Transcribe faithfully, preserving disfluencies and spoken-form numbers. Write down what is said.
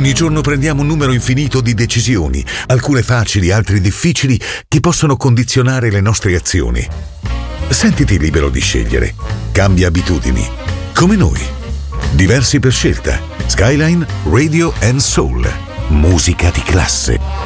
Ogni giorno prendiamo un numero infinito di decisioni, alcune facili, altre difficili, che possono condizionare le nostre azioni. Sentiti libero di scegliere. Cambia abitudini. Come noi. Diversi per scelta. Skyline Radio and Soul. Musica di classe.